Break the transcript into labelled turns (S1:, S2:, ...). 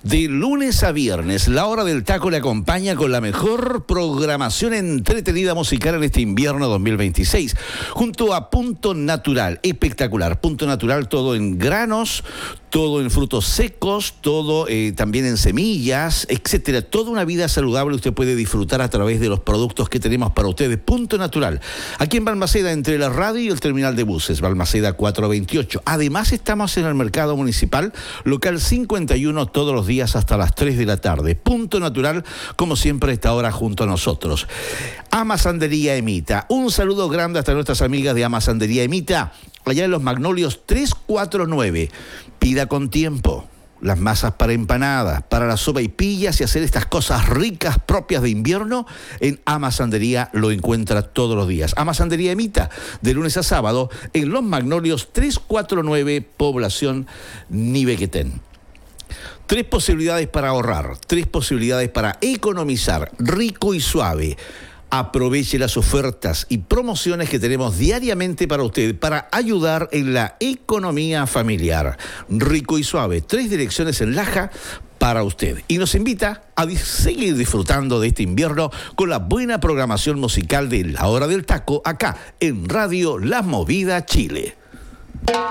S1: De lunes a viernes, la hora del taco le acompaña con la mejor programación entretenida musical en este invierno 2026, junto a Punto Natural, espectacular. Punto Natural, todo en granos, todo en frutos secos, todo también en semillas, etcétera. Toda una vida saludable usted puede disfrutar a través de los productos que tenemos para ustedes. Punto Natural, aquí en Balmaceda, entre la radio y el terminal de buses, Balmaceda 428. Además, estamos en el mercado municipal, local 51, todos los días hasta las 3 de la tarde. Punto Natural, como siempre, a esta hora junto a nosotros. Amasandería Emita. Un saludo grande hasta nuestras amigas de Amasandería Emita, allá en Los Magnolios 349. Pida con tiempo las masas para empanadas, para la sopaipillas y hacer estas cosas ricas propias de invierno. En Amasandería lo encuentra todos los días. Amasandería Emita, de lunes a sábado, en Los Magnolios 349, población Nivequetén. 3 posibilidades para ahorrar, 3 posibilidades para economizar, rico y suave. Aproveche las ofertas y promociones que tenemos diariamente para usted, para ayudar en la economía familiar. Rico y suave, 3 direcciones en Laja para usted. Y nos invita a seguir disfrutando de este invierno con la buena programación musical de La Hora del Taco, acá en Radio La Movida Chile.